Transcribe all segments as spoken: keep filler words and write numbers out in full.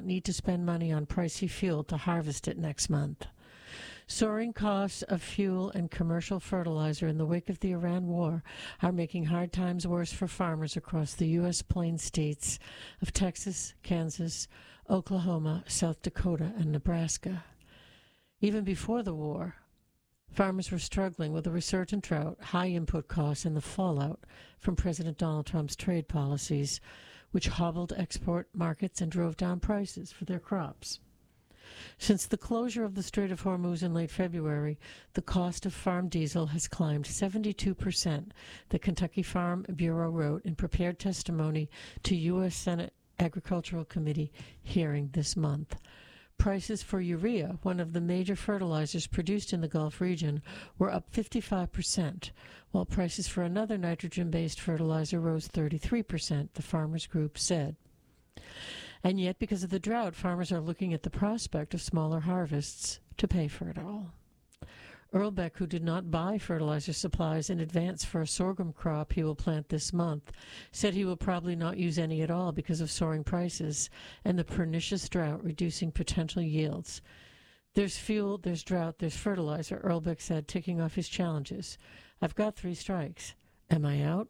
not need to spend money on pricey fuel to harvest it next month. Soaring costs of fuel and commercial fertilizer in the wake of the Iran war are making hard times worse for farmers across the U S plains states of Texas, Kansas, Oklahoma, South Dakota, and Nebraska. Even before the war, farmers were struggling with a resurgent drought, high input costs, and the fallout from President Donald Trump's trade policies, which hobbled export markets and drove down prices for their crops. Since the closure of the Strait of Hormuz in late February, the cost of farm diesel has climbed seventy-two percent, the Kentucky Farm Bureau wrote in prepared testimony to U S Senate Agricultural Committee hearing this month. Prices for urea, one of the major fertilizers produced in the Gulf region, were up fifty-five percent, while prices for another nitrogen-based fertilizer rose thirty-three percent, the farmers' group said. And yet, because of the drought, farmers are looking at the prospect of smaller harvests to pay for it all. Erlbeck, who did not buy fertilizer supplies in advance for a sorghum crop he will plant this month, said he will probably not use any at all because of soaring prices and the pernicious drought reducing potential yields. There's fuel, there's drought, there's fertilizer, Erlbeck said, ticking off his challenges. I've got three strikes. Am I out?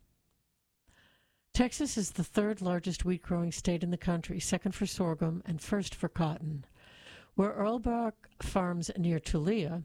Texas is the third largest wheat-growing state in the country, second for sorghum and first for cotton. Where Erlbeck farms near Tulia,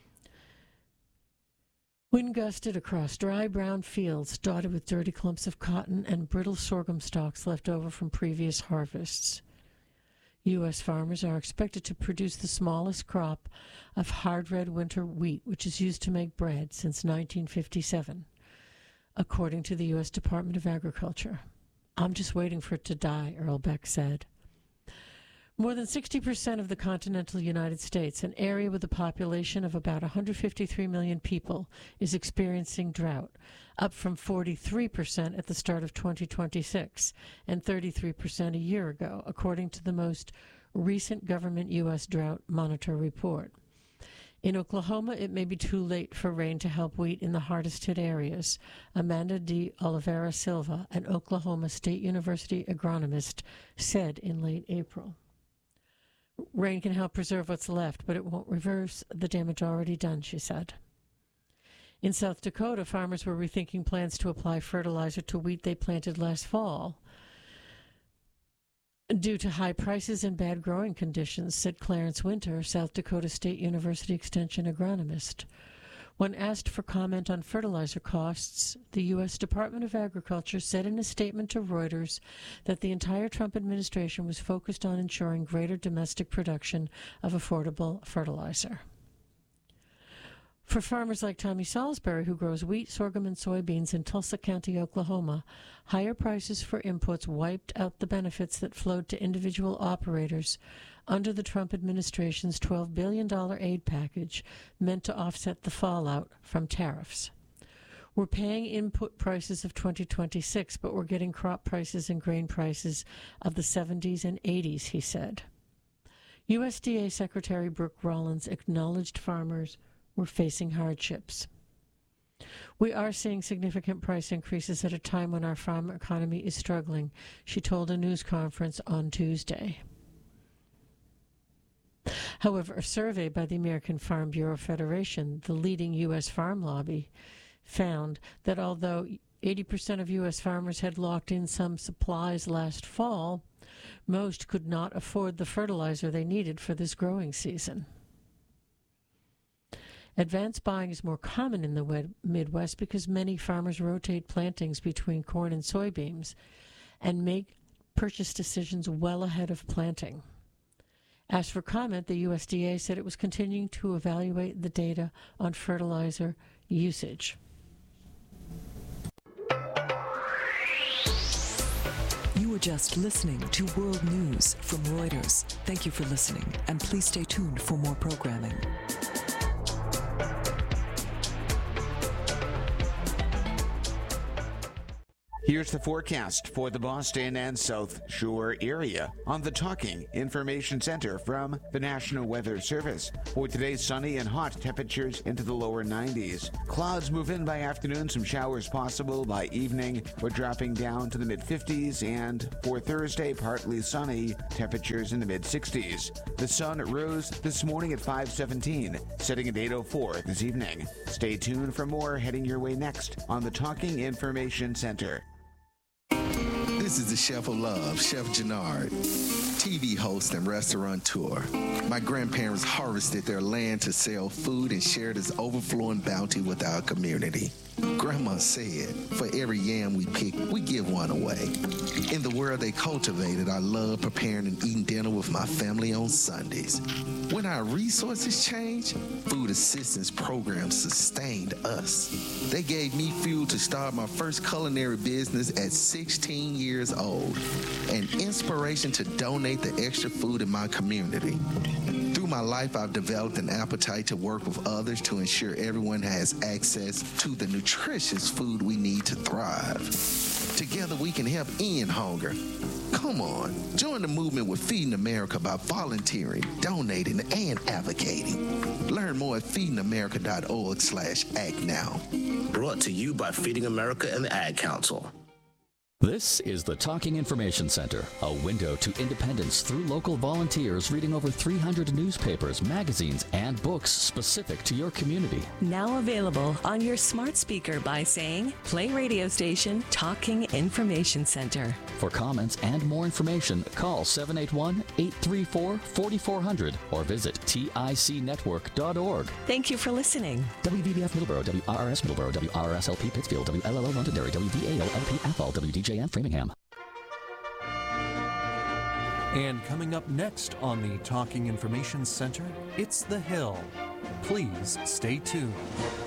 wind gusted across dry brown fields dotted with dirty clumps of cotton and brittle sorghum stalks left over from previous harvests. U S farmers are expected to produce the smallest crop of hard red winter wheat, which is used to make bread, since nineteen fifty-seven. According to the U S Department of Agriculture. I'm just waiting for it to die, Erlbeck said. More than sixty percent of the continental United States, an area with a population of about one hundred fifty-three million people, is experiencing drought, up from forty-three percent at the start of twenty twenty-six and thirty-three percent a year ago, according to the most recent government U S Drought Monitor report. In Oklahoma, it may be too late for rain to help wheat in the hardest-hit areas, Amanda D. Oliveira Silva, an Oklahoma State University agronomist, said in late April. Rain can help preserve what's left, but it won't reverse the damage already done, she said. In South Dakota, farmers were rethinking plans to apply fertilizer to wheat they planted last fall due to high prices and bad growing conditions, said Clarence Winter, South Dakota State University Extension agronomist. When asked for comment on fertilizer costs, the U S Department of Agriculture said in a statement to Reuters that the entire Trump administration was focused on ensuring greater domestic production of affordable fertilizer. For farmers like Tommy Salisbury, who grows wheat, sorghum, and soybeans in Tulsa County, Oklahoma, higher prices for inputs wiped out the benefits that flowed to individual operators under the Trump administration's twelve billion dollars aid package meant to offset the fallout from tariffs. We're paying input prices of twenty twenty-six, but we're getting crop prices and grain prices of the seventies and eighties, he said. U S D A Secretary Brooke Rollins acknowledged farmers were facing hardships. We are seeing significant price increases at a time when our farm economy is struggling, she told a news conference on Tuesday. However, a survey by the American Farm Bureau Federation, the leading U S farm lobby, found that although eighty percent of U S farmers had locked in some supplies last fall, most could not afford the fertilizer they needed for this growing season. Advanced buying is more common in the Midwest because many farmers rotate plantings between corn and soybeans and make purchase decisions well ahead of planting. Asked for comment, the U S D A said it was continuing to evaluate the data on fertilizer usage. You were just listening to World News from Reuters. Thank you for listening, and please stay tuned for more programming. Here's the forecast for the Boston and South Shore area on the Talking Information Center from the National Weather Service. For today, sunny and hot, temperatures into the lower nineties. Clouds move in by afternoon, some showers possible by evening. We're dropping down to the mid-fifties, and for Thursday, partly sunny, temperatures in the mid-sixties. The sun rose this morning at five seventeen, setting at eight oh four this evening. Stay tuned for more heading your way next on the Talking Information Center. This is the Chef of Love, Chef Gennard, T V host and restaurateur. My grandparents harvested their land to sell food and share this overflowing bounty with our community. Grandma said, for every yam we pick, we give one away. In the world they cultivated, I love preparing and eating dinner with my family on Sundays. When our resources changed, food assistance programs sustained us. They gave me fuel to start my first culinary business at sixteen years old, and inspiration to donate the extra food in my community. Through my life, I've developed an appetite to work with others to ensure everyone has access to the nutritious food we need to thrive. Together, we can help end hunger. Come on, join the movement with Feeding America by volunteering, donating, and advocating. Learn more at feeding america dot org slash act now. Brought to you by Feeding America and the Ad Council. This is the Talking Information Center, a window to independence through local volunteers reading over three hundred newspapers, magazines, and books specific to your community. Now available on your smart speaker by saying, play radio station Talking Information Center. For comments and more information, call seven eight one, eight three four, four four zero zero or visit tic network dot org. Thank you for listening. W V B F Middleborough, W R R S Middleborough, W R R S L P Pittsfield, W L L O Londonderry, W V A L L P Athol, W D J M Framingham. And coming up next on the Talking Information Center, it's The Hill. Please stay tuned.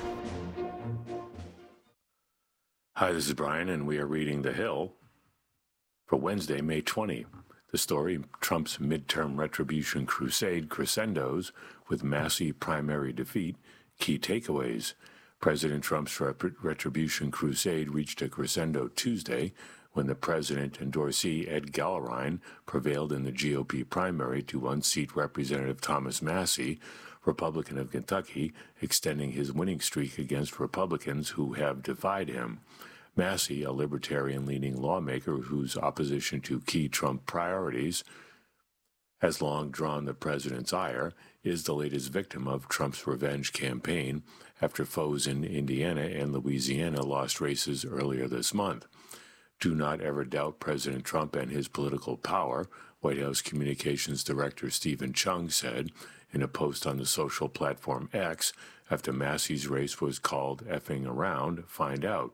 Hi, this is Brian, and we are reading The Hill for Wednesday, May twentieth. The story, Trump's midterm retribution crusade crescendos with Massey primary defeat. Key takeaways. President Trump's rep- retribution crusade reached a crescendo Tuesday when the president endorsee Ed Gallurine prevailed in the G O P primary to unseat Representative Thomas Massey, Republican of Kentucky, extending his winning streak against Republicans who have defied him. Massey, a libertarian-leaning lawmaker whose opposition to key Trump priorities has long drawn the president's ire, is the latest victim of Trump's revenge campaign after foes in Indiana and Louisiana lost races earlier this month. Do not ever doubt President Trump and his political power, White House Communications Director Stephen Chung said in a post on the social platform X after Massey's race was called effing around. Find out.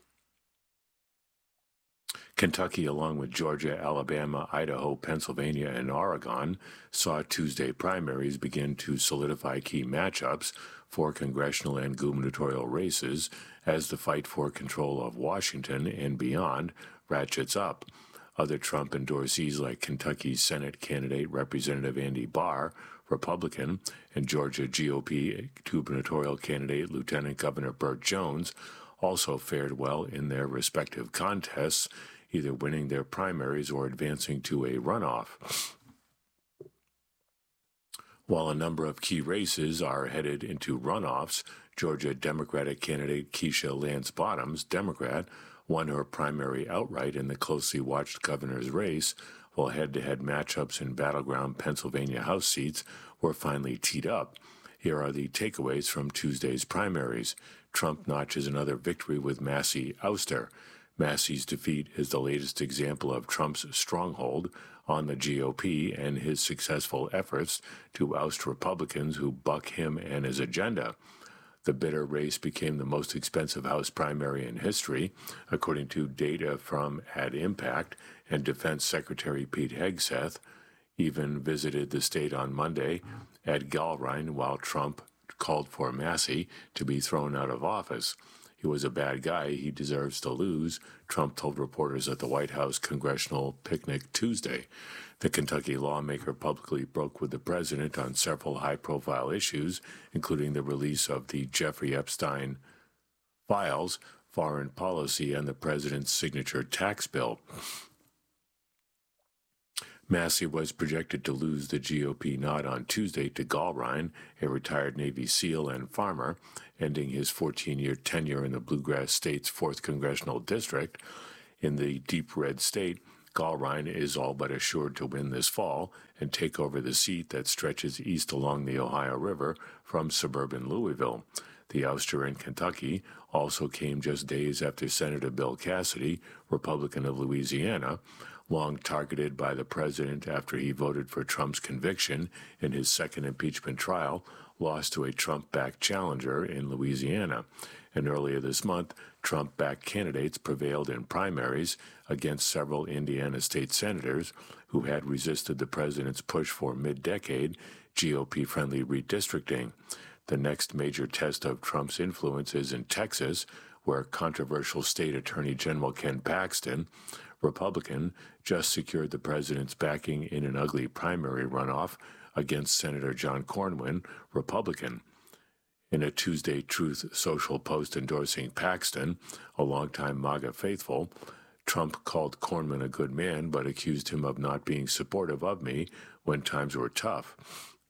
Kentucky, along with Georgia, Alabama, Idaho, Pennsylvania, and Oregon, saw Tuesday primaries begin to solidify key matchups for congressional and gubernatorial races as the fight for control of Washington and beyond ratchets up. Other Trump endorsees like Kentucky's Senate candidate Representative Andy Barr, Republican, and Georgia G O P gubernatorial candidate Lieutenant Governor Burt Jones also fared well in their respective contests, either winning their primaries or advancing to a runoff. While a number of key races are headed into runoffs, Georgia Democratic candidate Keisha Lance Bottoms, Democrat, won her primary outright in the closely watched governor's race, while head-to-head matchups in battleground Pennsylvania House seats were finally teed up. Here are the takeaways from Tuesday's primaries. Trump notches another victory with Massey ouster. Massey's defeat is the latest example of Trump's stronghold on the G O P and his successful efforts to oust Republicans who buck him and his agenda. The bitter race became the most expensive House primary in history, according to data from Ad Impact, and Defense Secretary Pete Hegseth even visited the state on Monday at Gallurine while Trump called for Massey to be thrown out of office. He was a bad guy. He deserves to lose, Trump told reporters at the White House Congressional Picnic Tuesday. The Kentucky lawmaker publicly broke with the president on several high-profile issues, including the release of the Jeffrey Epstein files, foreign policy and the president's signature tax bill. Massey was projected to lose the G O P nod on Tuesday to Gallrein, a retired Navy SEAL and farmer, ending his fourteen-year tenure in the Bluegrass State's fourth Congressional District. In the deep red state, Gallrein is all but assured to win this fall and take over the seat that stretches east along the Ohio River from suburban Louisville. The ouster in Kentucky also came just days after Senator Bill Cassidy, Republican of Louisiana, long targeted by the president after he voted for Trump's conviction in his second impeachment trial, lost to a Trump-backed challenger in Louisiana. And earlier this month, Trump-backed candidates prevailed in primaries against several Indiana state senators who had resisted the president's push for mid-decade G O P-friendly redistricting. The next major test of Trump's influence is in Texas, where controversial state attorney general Ken Paxton, Republican, just secured the president's backing in an ugly primary runoff against Senator John Cornyn, Republican. In a Tuesday Truth Social post endorsing Paxton, a longtime MAGA faithful, Trump called Cornyn a good man but accused him of not being supportive of me when times were tough.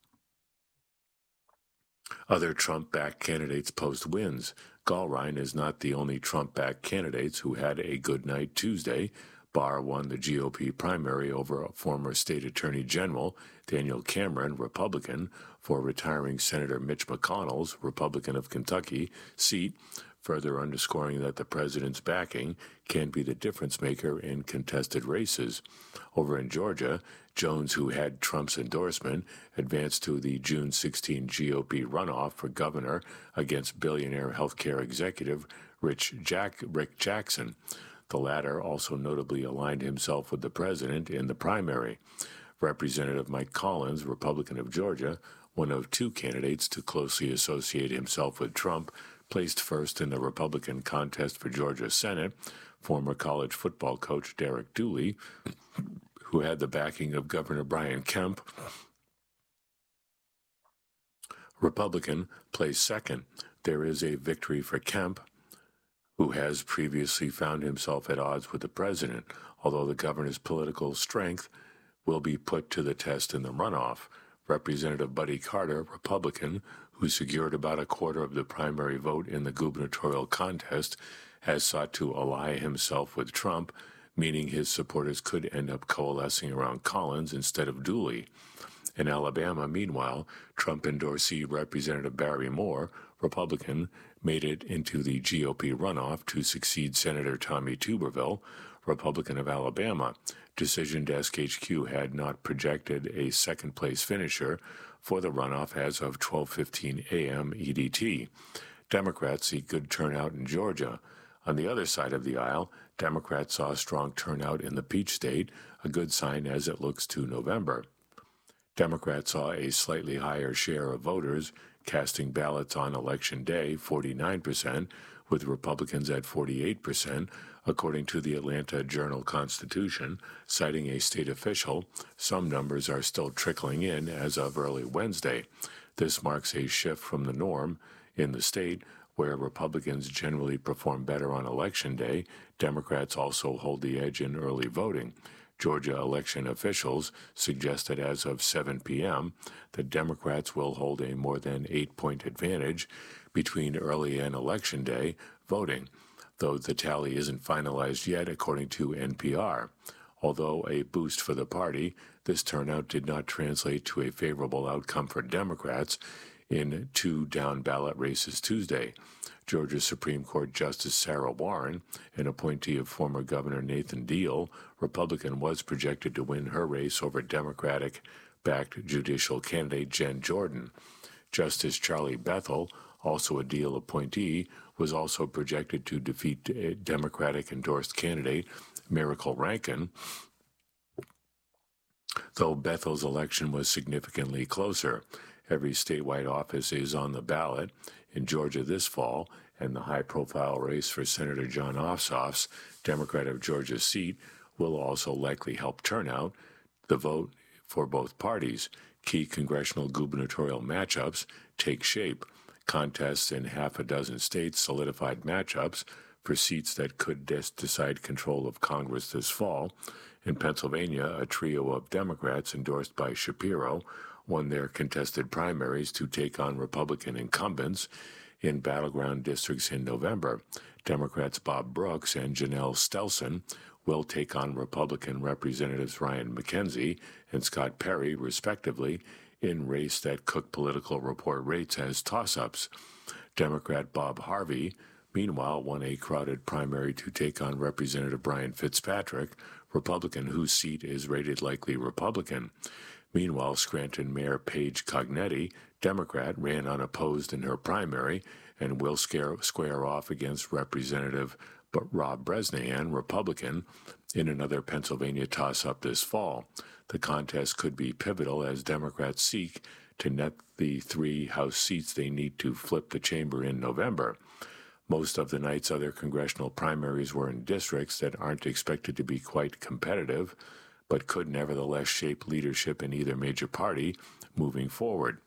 Other Trump-backed candidates post wins. Gallrein is not the only Trump-backed candidates who had a good night Tuesday. Barr won the G O P primary over a former state attorney general, Daniel Cameron, Republican, for retiring Senator Mitch McConnell's, Republican of Kentucky, seat, further underscoring that the president's backing can be the difference maker in contested races. Over in Georgia, Jones, who had Trump's endorsement, advanced to the June sixteenth G O P runoff for governor against billionaire healthcare executive Rich Jack, Rick Jackson. The latter also notably aligned himself with the president in the primary. Representative Mike Collins, Republican of Georgia, one of two candidates to closely associate himself with Trump, placed first in the Republican contest for Georgia Senate. Former college football coach Derek Dooley, who had the backing of Governor Brian Kemp, Republican, placed second. There is a victory for Kemp, who has previously found himself at odds with the president, although the governor's political strength will be put to the test in the runoff. Representative Buddy Carter, Republican, who secured about a quarter of the primary vote in the gubernatorial contest, has sought to ally himself with Trump, meaning his supporters could end up coalescing around Collins instead of Dooley. In Alabama, meanwhile, Trump endorsee Representative Barry Moore, Republican, made it into the G O P runoff to succeed Senator Tommy Tuberville, Republican of Alabama. Decision Desk H Q had not projected a second-place finisher for the runoff as of twelve fifteen a.m. E D T. Democrats see good turnout in Georgia. On the other side of the aisle, Democrats saw a strong turnout in the Peach State, a good sign as it looks to November. Democrats saw a slightly higher share of voters casting ballots on Election Day, forty-nine percent, with Republicans at forty-eight percent, according to the Atlanta Journal-Constitution. Citing a state official, some numbers are still trickling in as of early Wednesday. This marks a shift from the norm. In the state, where Republicans generally perform better on Election Day, Democrats also hold the edge in early voting. Georgia election officials suggest that as of seven p.m., the Democrats will hold a more than eight-point advantage between early and Election Day voting, though the tally isn't finalized yet, according to N P R. Although a boost for the party, this turnout did not translate to a favorable outcome for Democrats in two down-ballot races Tuesday. Georgia Supreme Court Justice Sarah Warren, an appointee of former Governor Nathan Deal, Republican, was projected to win her race over Democratic-backed judicial candidate Jen Jordan. Justice Charlie Bethel, also a Deal appointee, was also projected to defeat Democratic-endorsed candidate Miracle Rankin, though Bethel's election was significantly closer. Every statewide office is on the ballot in Georgia this fall, and the high-profile race for Senator John Ossoff's Democrat of Georgia seat will also likely help turnout the vote for both parties. Key congressional gubernatorial matchups take shape. Contests in half a dozen states solidified matchups for seats that could des- decide control of Congress this fall. In Pennsylvania, a trio of Democrats endorsed by Shapiro won their contested primaries to take on Republican incumbents in battleground districts in November. Democrats Bob Brooks and Janelle Stelson will take on Republican Representatives Ryan McKenzie and Scott Perry, respectively, in race that Cook Political Report rates as toss-ups. Democrat Bob Harvey, meanwhile, won a crowded primary to take on Representative Brian Fitzpatrick, Republican whose seat is rated likely Republican. Meanwhile, Scranton Mayor Paige Cognetti, Democrat, ran unopposed in her primary and will scare, square off against Representative Rob Bresnahan, Republican, in another Pennsylvania toss-up this fall. The contest could be pivotal as Democrats seek to net the three House seats they need to flip the chamber in November. Most of the night's other congressional primaries were in districts that aren't expected to be quite competitive, but could nevertheless shape leadership in either major party moving forward.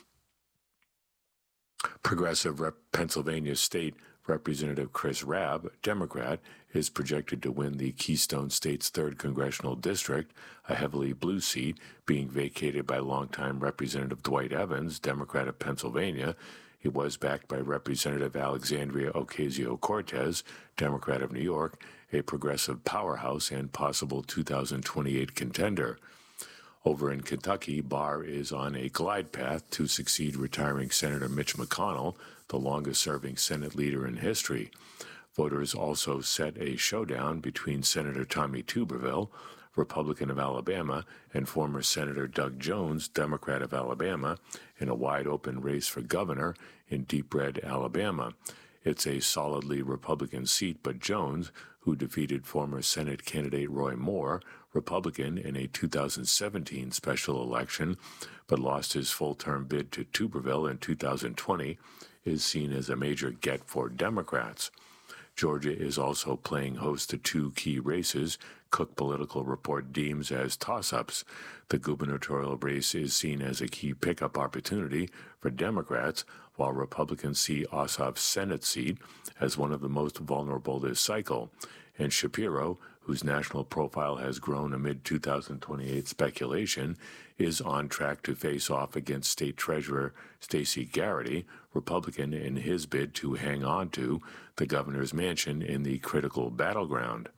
Progressive Rep- Pennsylvania State Representative Chris Rabb, Democrat, is projected to win the Keystone State's third congressional district, a heavily blue seat being vacated by longtime Representative Dwight Evans, Democrat of Pennsylvania. He was backed by Representative Alexandria Ocasio-Cortez, Democrat of New York, a progressive powerhouse and possible two thousand twenty-eight contender. Over in Kentucky, Barr is on a glide path to succeed retiring Senator Mitch McConnell, the longest-serving Senate leader in history. Voters also set a showdown between Senator Tommy Tuberville, Republican of Alabama, and former Senator Doug Jones, Democrat of Alabama, in a wide-open race for governor in deep red Alabama. It's a solidly Republican seat, but Jones, who defeated former Senate candidate Roy Moore, Republican, in a two thousand seventeen special election, but lost his full-term bid to Tuberville in two thousand twenty, is seen as a major get for Democrats. Georgia is also playing host to two key races Cook Political Report deems as toss-ups. The gubernatorial race is seen as a key pickup opportunity for Democrats, while Republicans see Ossoff's Senate seat as one of the most vulnerable this cycle. And Shapiro, whose national profile has grown amid two thousand twenty-eight speculation, is on track to face off against State Treasurer Stacey Garrity, Republican, in his bid to hang on to the governor's mansion in the critical battleground.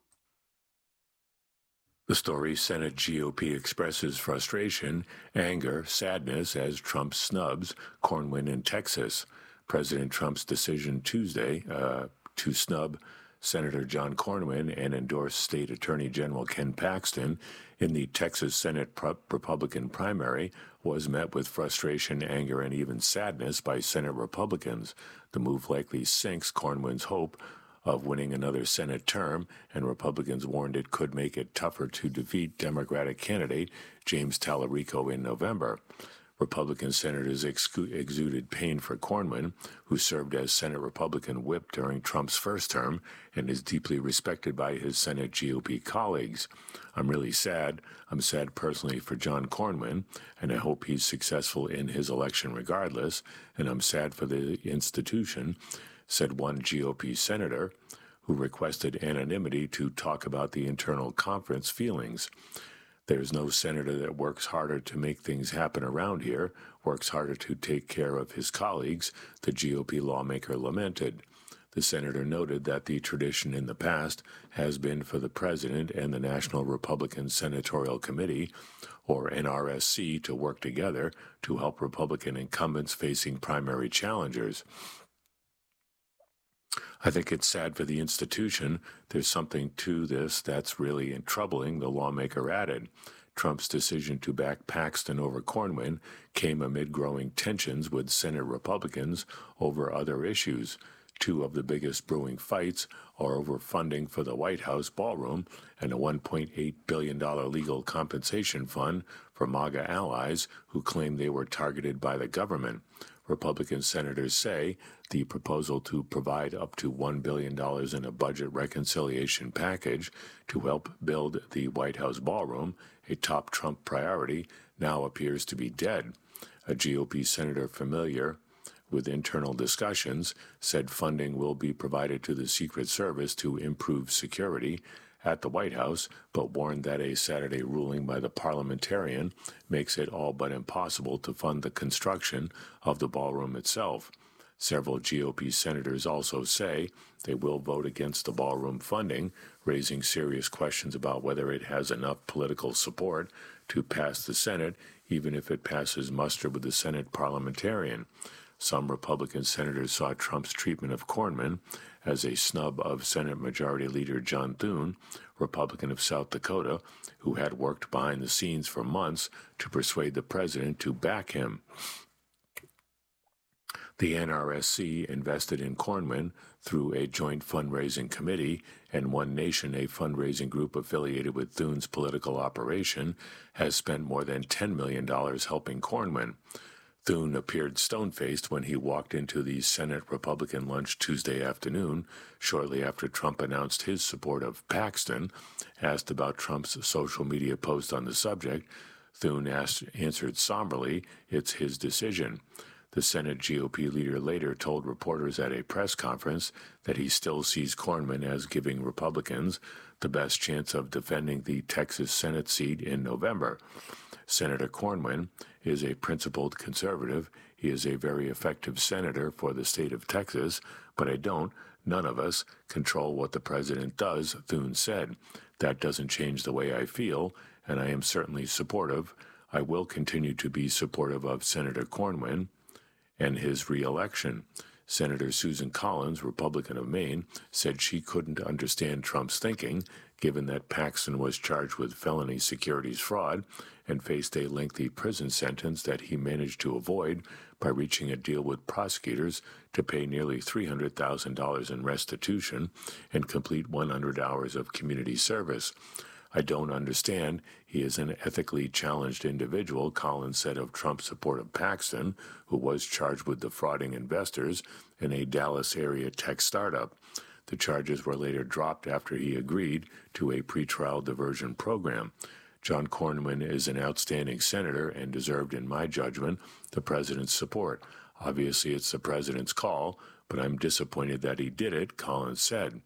The story: Senate G O P expresses frustration, anger, sadness as Trump snubs Cornyn in Texas. President Trump's decision Tuesday uh, to snub Senator John Cornyn and endorse State Attorney General Ken Paxton in the Texas Senate Republican primary was met with frustration, anger, and even sadness by Senate Republicans. The move likely sinks Cornyn's hope of winning another Senate term, and Republicans warned it could make it tougher to defeat Democratic candidate James Tallarico in November. Republican senators exu- exuded pain for Cornyn, who served as Senate Republican whip during Trump's first term and is deeply respected by his Senate G O P colleagues. I'm really sad. I'm sad personally for John Cornyn, and I hope he's successful in his election regardless, and I'm sad for the institution, said one G O P senator, who requested anonymity to talk about the internal conference feelings. There's no senator that works harder to make things happen around here, works harder to take care of his colleagues, the G O P lawmaker lamented. The senator noted that the tradition in the past has been for the president and the National Republican Senatorial Committee, or N R S C, to work together to help Republican incumbents facing primary challengers. I think it's sad for the institution. There's something to this that's really troubling, the lawmaker added. Trump's decision to back Paxton over Cornyn came amid growing tensions with Senate Republicans over other issues. Two of the biggest brewing fights are over funding for the White House ballroom and a one point eight billion dollars legal compensation fund for MAGA allies who claim they were targeted by the government. Republican senators say the proposal to provide up to one billion dollars in a budget reconciliation package to help build the White House ballroom, a top Trump priority, now appears to be dead. A G O P senator familiar with internal discussions, said funding will be provided to the Secret Service to improve security at the White House, but warned that a Saturday ruling by the parliamentarian makes it all but impossible to fund the construction of the ballroom itself. Several G O P senators also say they will vote against the ballroom funding, raising serious questions about whether it has enough political support to pass the Senate, even if it passes muster with the Senate parliamentarian. Some Republican senators saw Trump's treatment of Cornyn as a snub of Senate Majority Leader John Thune, Republican of South Dakota, who had worked behind the scenes for months to persuade the president to back him. The N R S C invested in Cornyn through a joint fundraising committee, and One Nation, a fundraising group affiliated with Thune's political operation, has spent more than ten million dollars helping Cornyn. Thune appeared stone-faced when he walked into the Senate Republican lunch Tuesday afternoon, shortly after Trump announced his support of Paxton. Asked about Trump's social media post on the subject, Thune asked, answered somberly, "It's his decision." The Senate G O P leader later told reporters at a press conference that he still sees Cornyn as giving Republicans the best chance of defending the Texas Senate seat in November. Senator Cornyn is a principled conservative. He is a very effective senator for the state of Texas, but I don't, none of us, control what the president does, Thune said. That doesn't change the way I feel, and I am certainly supportive. I will continue to be supportive of Senator Cornyn and his re-election. Senator Susan Collins, Republican of Maine, said she couldn't understand Trump's thinking, given that Paxton was charged with felony securities fraud and faced a lengthy prison sentence that he managed to avoid by reaching a deal with prosecutors to pay nearly three hundred thousand dollars in restitution and complete one hundred hours of community service. I don't understand. He is an ethically challenged individual, Collins said of Trump's support of Paxton, who was charged with defrauding investors in a Dallas-area tech startup. The charges were later dropped after he agreed to a pretrial diversion program. John Cornyn is an outstanding senator and deserved, in my judgment, the president's support. Obviously, it's the president's call, but I'm disappointed that he did it, Collins said.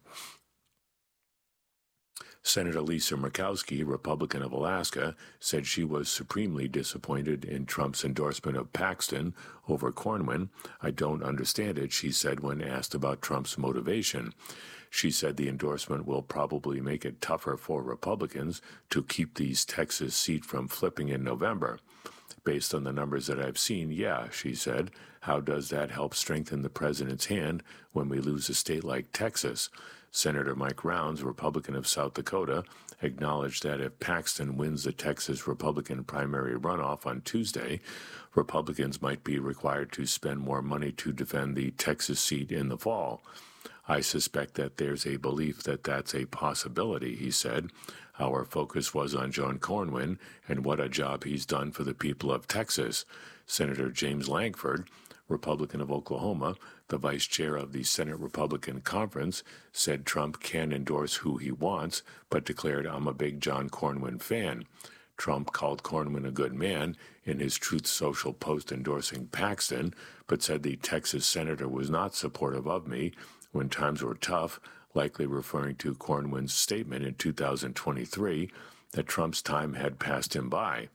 Senator Lisa Murkowski, Republican of Alaska, said she was supremely disappointed in Trump's endorsement of Paxton over Cornyn. I don't understand it, she said when asked about Trump's motivation. She said the endorsement will probably make it tougher for Republicans to keep these Texas seat from flipping in November. Based on the numbers that I've seen, yeah, she said. How does that help strengthen the president's hand when we lose a state like Texas? Senator Mike Rounds, Republican of South Dakota, acknowledged that if Paxton wins the Texas Republican primary runoff on Tuesday, Republicans might be required to spend more money to defend the Texas seat in the fall. I suspect that there's a belief that that's a possibility, he said. Our focus was on John Cornyn and what a job he's done for the people of Texas. Senator James Lankford, Republican of Oklahoma, the vice chair of the Senate Republican Conference, said Trump can endorse who he wants, but declared, I'm a big John Cornyn fan. Trump called Cornyn a good man in his Truth Social post endorsing Paxton, but said the Texas senator was not supportive of me when times were tough, likely referring to Cornyn's statement in two thousand twenty-three that Trump's time had passed him by.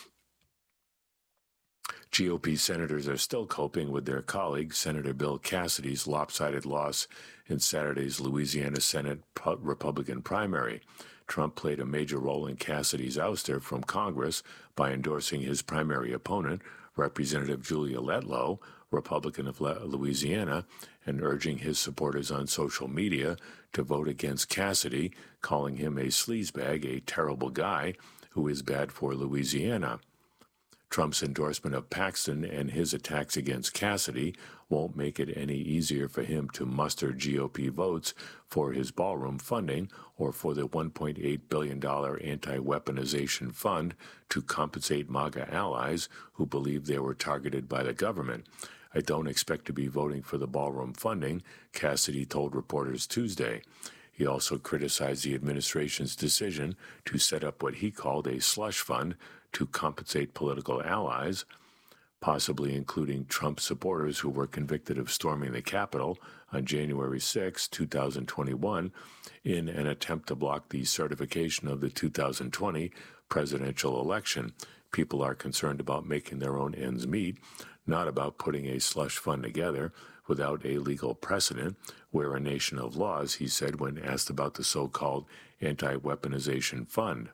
G O P senators are still coping with their colleague, Senator Bill Cassidy's lopsided loss in Saturday's Louisiana Senate Republican primary. Trump played a major role in Cassidy's ouster from Congress by endorsing his primary opponent, Representative Julia Letlow, Republican of Louisiana, and urging his supporters on social media to vote against Cassidy, calling him a sleazebag, a terrible guy who is bad for Louisiana. Trump's endorsement of Paxton and his attacks against Cassidy won't make it any easier for him to muster G O P votes for his ballroom funding or for the one point eight billion dollars anti-weaponization fund to compensate MAGA allies who believe they were targeted by the government. I don't expect to be voting for the ballroom funding, Cassidy told reporters Tuesday. He also criticized the administration's decision to set up what he called a slush fund to compensate political allies. possibly including Trump supporters who were convicted of storming the Capitol on January sixth, two thousand twenty-one, in an attempt to block the certification of the two thousand twenty presidential election. People are concerned about making their own ends meet, not about putting a slush fund together without a legal precedent. We're a nation of laws, he said when asked about the so-called anti-weaponization fund.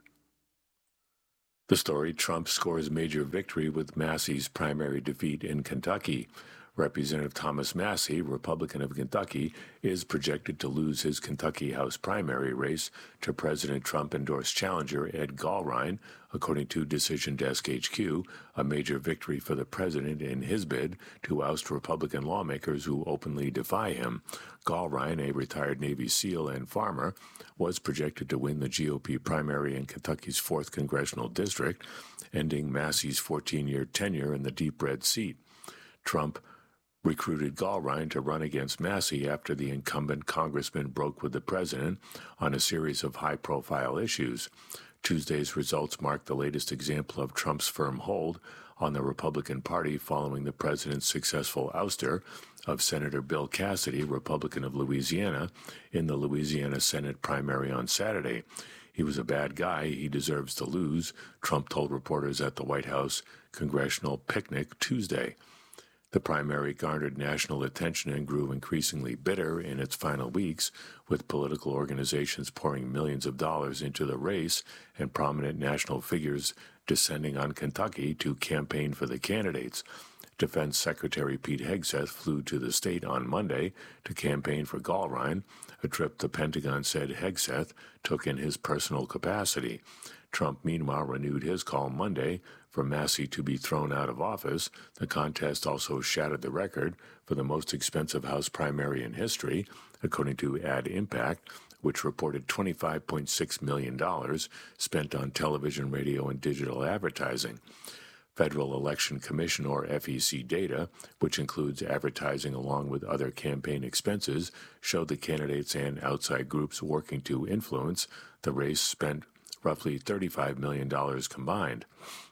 The story: Trump scores major victory with Massey's primary defeat in Kentucky. Representative Thomas Massie, Republican of Kentucky, is projected to lose his Kentucky House primary race to President Trump-endorsed challenger Ed Gallrein, according to Decision Desk H Q, a major victory for the president in his bid to oust Republican lawmakers who openly defy him. Gallrein, a retired Navy SEAL and farmer, was projected to win the G O P primary in Kentucky's fourth congressional district, ending Massie's fourteen-year tenure in the deep red seat. Trump recruited Gallrein to run against Massie after the incumbent congressman broke with the president on a series of high-profile issues. Tuesday's results mark the latest example of Trump's firm hold on the Republican Party following the president's successful ouster of Senator Bill Cassidy, Republican of Louisiana, in the Louisiana Senate primary on Saturday. He was a bad guy. He deserves to lose, Trump told reporters at the White House Congressional Picnic Tuesday. The primary garnered national attention and grew increasingly bitter in its final weeks, with political organizations pouring millions of dollars into the race and prominent national figures descending on Kentucky to campaign for the candidates. Defense Secretary Pete Hegseth flew to the state on Monday to campaign for Gallrein, a trip the Pentagon said Hegseth took in his personal capacity. Trump, meanwhile, renewed his call Monday for Massie to be thrown out of office. The contest also shattered the record for the most expensive House primary in history, according to Ad Impact, which reported twenty-five point six million dollars spent on television, radio, and digital advertising. Federal Election Commission, or F E C data, which includes advertising along with other campaign expenses, showed the candidates and outside groups working to influence the race spent roughly thirty-five million dollars combined.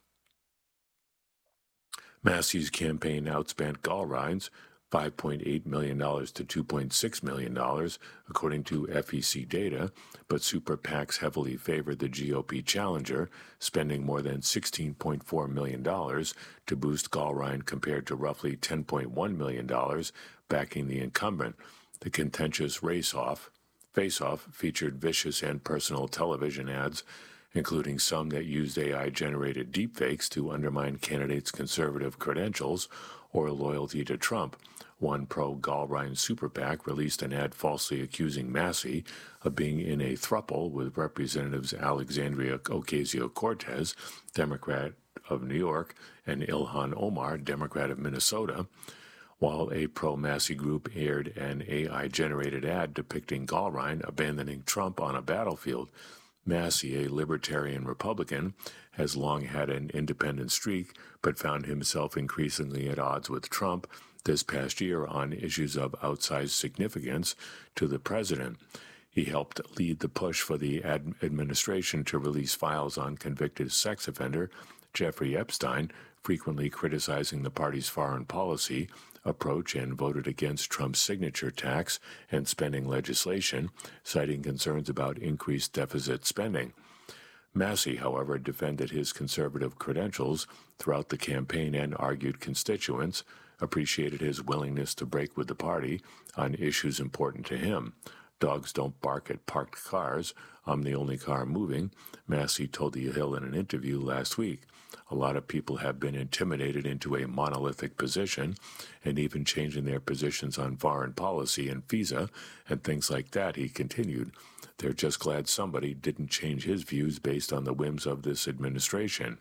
Massie's campaign outspent Gallrein's five point eight million dollars to two point six million dollars, according to F E C data, but super PACs heavily favored the G O P challenger, spending more than sixteen point four million dollars to boost Gallrein compared to roughly ten point one million dollars backing the incumbent. The contentious race-off, face-off featured vicious and personal television ads, including some that used A I-generated deepfakes to undermine candidates' conservative credentials or loyalty to Trump. One pro-Gallrein super PAC released an ad falsely accusing Massie of being in a throuple with Representatives Alexandria Ocasio-Cortez, Democrat of New York, and Ilhan Omar, Democrat of Minnesota, while a pro-Massie group aired an A I-generated ad depicting Gallrein abandoning Trump on a battlefield. Massie, a libertarian Republican, has long had an independent streak, but found himself increasingly at odds with Trump this past year on issues of outsized significance to the president. He helped lead the push for the ad- administration to release files on convicted sex offender Jeffrey Epstein, frequently criticizing the party's foreign policy approach, and voted against Trump's signature tax and spending legislation, citing concerns about increased deficit spending. Massie, however, defended his conservative credentials throughout the campaign and argued constituents appreciated his willingness to break with the party on issues important to him. Dogs don't bark at parked cars. I'm the only car moving, Massie told The Hill in an interview last week. A lot of people have been intimidated into a monolithic position and even changing their positions on foreign policy and visa and things like that, he continued. They're just glad somebody didn't change his views based on the whims of this administration.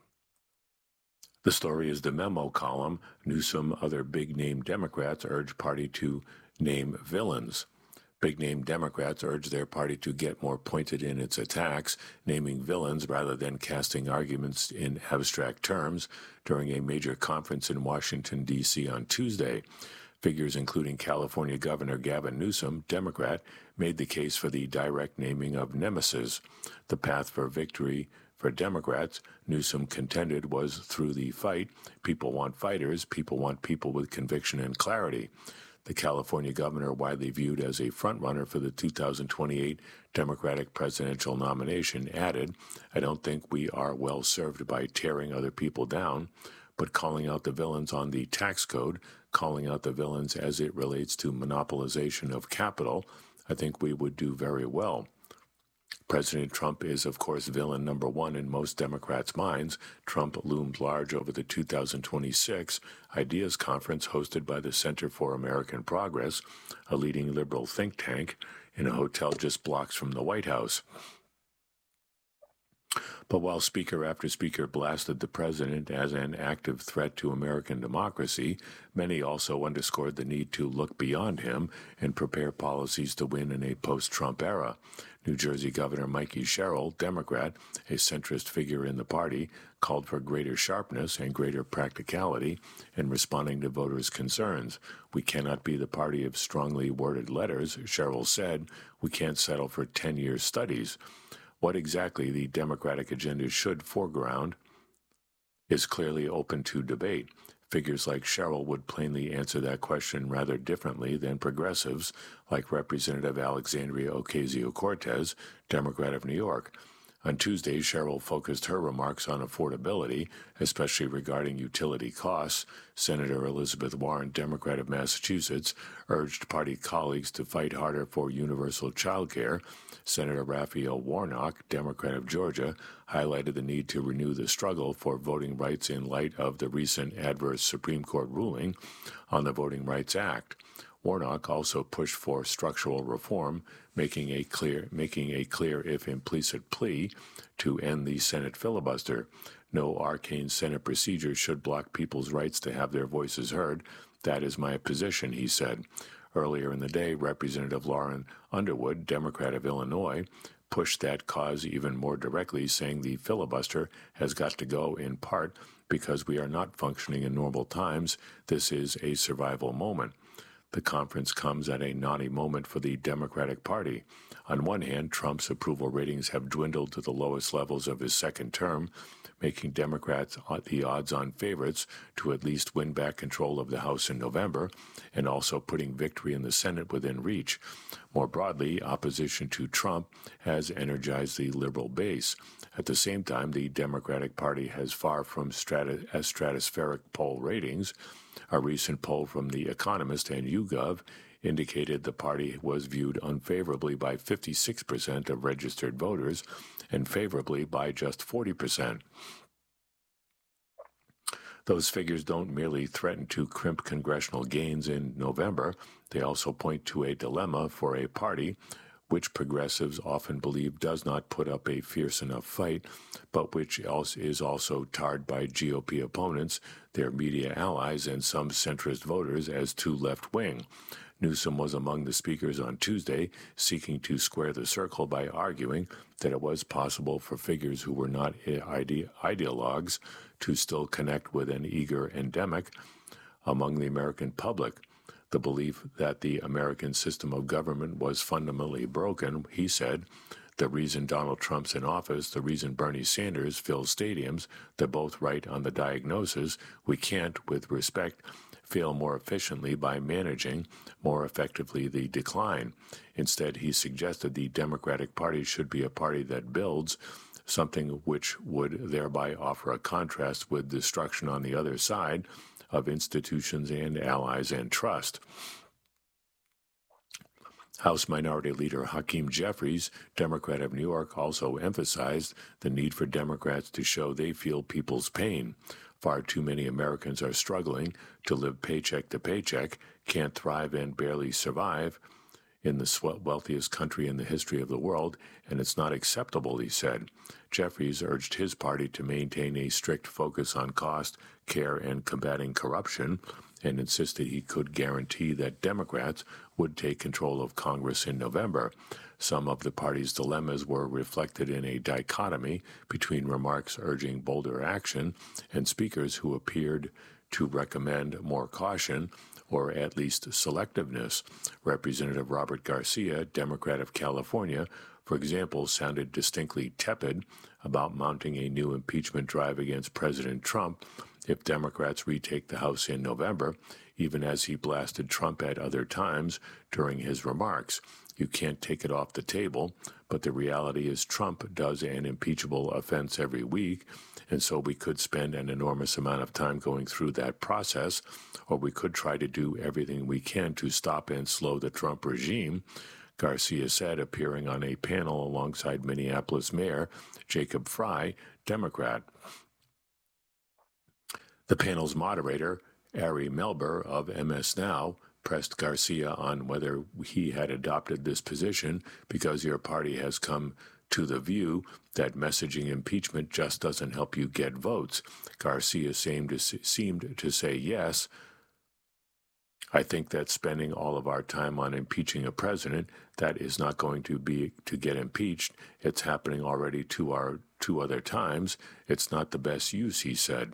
The story is the memo column. Newsom, other big-name Democrats urge party to name villains. Big-name Democrats urge their party to get more pointed in its attacks, naming villains rather than casting arguments in abstract terms during a major conference in Washington, D C on Tuesday. Figures including California Governor Gavin Newsom, Democrat, made the case for the direct naming of nemesis. The path for victory For Democrats, Newsom contended, was through the fight. People want fighters. People want people with conviction and clarity. The California governor, widely viewed as a frontrunner for the two thousand twenty-eight Democratic presidential nomination, added, "I don't think we are well served by tearing other people down, but calling out the villains on the tax code, calling out the villains as it relates to monopolization of capital, I think we would do very well." President Trump is, of course, villain number one in most Democrats' minds. Trump loomed large over the two thousand twenty-six Ideas Conference hosted by the Center for American Progress, a leading liberal think tank, in a hotel just blocks from the White House. But while speaker after speaker blasted the president as an active threat to American democracy, many also underscored the need to look beyond him and prepare policies to win in a post-Trump era. New Jersey Governor Mikey Sherrill, Democrat, a centrist figure in the party, called for greater sharpness and greater practicality in responding to voters' concerns. "We cannot be the party of strongly worded letters," Sherrill said. "We can't settle for ten-year studies." What exactly the Democratic agenda should foreground is clearly open to debate. Figures like Sherrill would plainly answer that question rather differently than progressives like Representative Alexandria Ocasio-Cortez, Democrat of New York. On Tuesday, Sherrill focused her remarks on affordability, especially regarding utility costs. Senator Elizabeth Warren, Democrat of Massachusetts, urged party colleagues to fight harder for universal child care. Senator Raphael Warnock, Democrat of Georgia, highlighted the need to renew the struggle for voting rights in light of the recent adverse Supreme Court ruling on the Voting Rights Act. Warnock also pushed for structural reform, making a clear, making a clear if implicit plea to end the Senate filibuster. No arcane Senate procedure should block people's rights to have their voices heard. That is my position, he said. Earlier in the day, Representative Lauren Underwood, Democrat of Illinois, pushed that cause even more directly, saying the filibuster has got to go in part because we are not functioning in normal times. This is a survival moment. The conference comes at a naughty moment for the Democratic Party. On one hand, Trump's approval ratings have dwindled to the lowest levels of his second term, making Democrats the odds-on favorites to at least win back control of the House in November, and also putting victory in the Senate within reach. More broadly, opposition to Trump has energized the liberal base. At the same time, the Democratic Party has far from stratus- as stratospheric poll ratings. A recent poll from The Economist and YouGov indicated the party was viewed unfavorably by fifty-six percent of registered voters and favorably by just forty percent. Those figures don't merely threaten to crimp congressional gains in November. They also point to a dilemma for a party which progressives often believe does not put up a fierce enough fight, but which else is also tarred by G O P opponents, their media allies, and some centrist voters as too left-wing. Newsom was among the speakers on Tuesday, seeking to square the circle by arguing that it was possible for figures who were not ide- ideologues to still connect with an eager endemic among the American public. The belief that the American system of government was fundamentally broken, he said, the reason Donald Trump's in office, the reason Bernie Sanders fills stadiums, they're both right on the diagnosis. We can't, with respect, fail more efficiently by managing more effectively the decline. Instead, he suggested the Democratic Party should be a party that builds, something which would thereby offer a contrast with destruction on the other side of institutions and allies and trust. House Minority Leader Hakeem Jeffries, Democrat of New York, also emphasized the need for Democrats to show they feel people's pain. Far too many Americans are struggling to live paycheck to paycheck, can't thrive and barely survive in the wealthiest country in the history of the world, and it's not acceptable, he said. Jeffries urged his party to maintain a strict focus on cost, care, and combating corruption, and insisted he could guarantee that Democrats would take control of Congress in November. Some of the party's dilemmas were reflected in a dichotomy between remarks urging bolder action and speakers who appeared to recommend more caution or at least selectiveness. Representative Robert Garcia, Democrat of California, for example, sounded distinctly tepid about mounting a new impeachment drive against President Trump if Democrats retake the House in November, even as he blasted Trump at other times during his remarks. You can't take it off the table, but the reality is Trump does an impeachable offense every week, and so we could spend an enormous amount of time going through that process, or we could try to do everything we can to stop and slow the Trump regime, Garcia said, appearing on a panel alongside Minneapolis Mayor Jacob Frey, Democrat. The panel's moderator, Ari Melber of M S Now, pressed Garcia on whether he had adopted this position because your party has come to the view that messaging impeachment just doesn't help you get votes. Garcia seemed to, seemed to say yes. I think that spending all of our time on impeaching a president that is not going to be to get impeached, it's happening already two, our, two other times. It's not the best use, he said.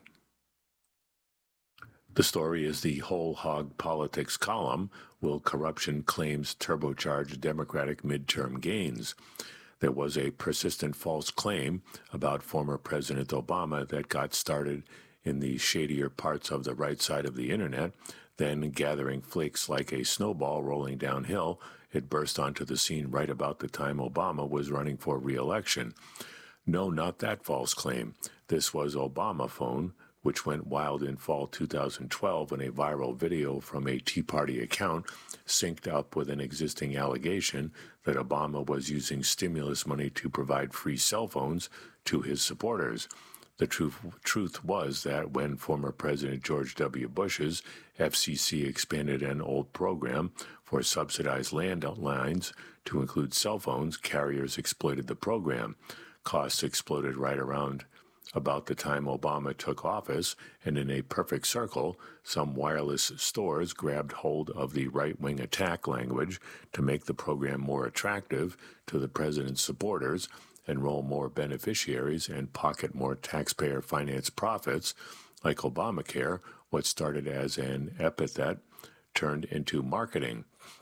The story is the whole hog politics column. Will corruption claims turbocharge Democratic midterm gains? There was a persistent false claim about former President Obama that got started in the shadier parts of the right side of the internet. Then, gathering flakes like a snowball rolling downhill, it burst onto the scene right about the time Obama was running for re-election. No, not that false claim. This was Obama phone, which went wild in fall two thousand twelve when a viral video from a Tea Party account synced up with an existing allegation that Obama was using stimulus money to provide free cell phones to his supporters. The truth, truth was that when former President George W. Bush's F C C expanded an old program for subsidized landlines to include cell phones, carriers exploited the program. Costs exploded right around about the time Obama took office, and in a perfect circle, some wireless stores grabbed hold of the right-wing attack language to make the program more attractive to the president's supporters, enroll more beneficiaries, and pocket more taxpayer-financed profits. Like Obamacare, what started as an epithet turned into marketing.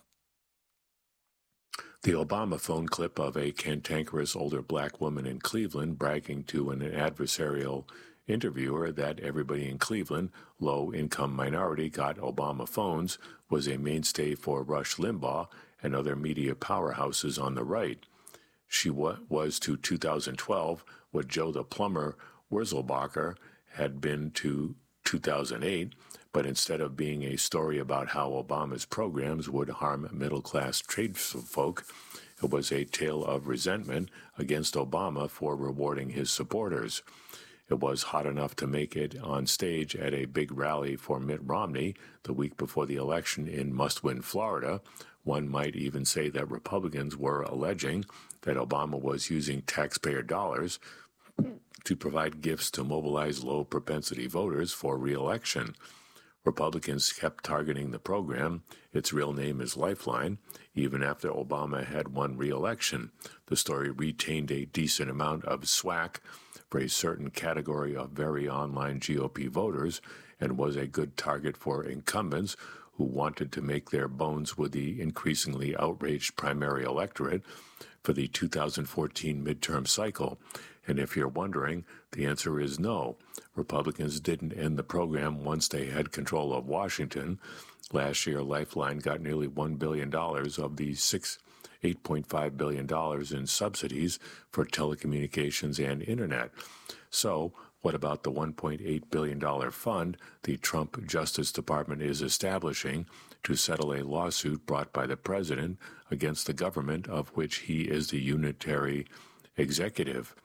The Obama phone clip of a cantankerous older black woman in Cleveland bragging to an adversarial interviewer that everybody in Cleveland, low-income minority, got Obama phones was a mainstay for Rush Limbaugh and other media powerhouses on the right. She was to two thousand twelve what Joe the Plumber Wurzelbacher had been to two thousand eight, but instead of being a story about how Obama's programs would harm middle-class tradesfolk, it was a tale of resentment against Obama for rewarding his supporters. It was hot enough to make it on stage at a big rally for Mitt Romney the week before the election in must-win Florida. One might even say that Republicans were alleging that Obama was using taxpayer dollars to provide gifts to mobilize low-propensity voters for re-election. Republicans kept targeting the program. Its real name is Lifeline. Even after Obama had won re-election, the story retained a decent amount of swag for a certain category of very online G O P voters and was a good target for incumbents who wanted to make their bones with the increasingly outraged primary electorate for the two thousand fourteen midterm cycle. And if you're wondering, the answer is no. Republicans didn't end the program once they had control of Washington. Last year, Lifeline got nearly one billion dollars of the six, eight point five billion dollars in subsidies for telecommunications and internet. So, what about the one point eight billion dollars fund the Trump Justice Department is establishing to settle a lawsuit brought by the president against the government of which he is the unitary executive?